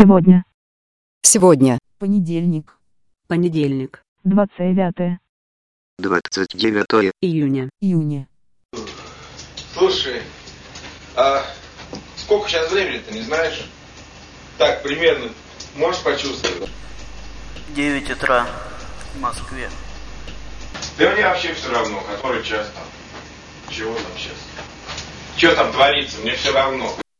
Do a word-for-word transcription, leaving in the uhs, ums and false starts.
Сегодня. Сегодня. Понедельник. Понедельник. двадцать девятое. двадцать девятое Июня. Июня. Слушай, а сколько сейчас времени-то, не знаешь? Так, примерно, можешь почувствовать? девять утра в Москве. Да мне вообще все равно, который час там. Чего там сейчас? Что там творится, мне все равно.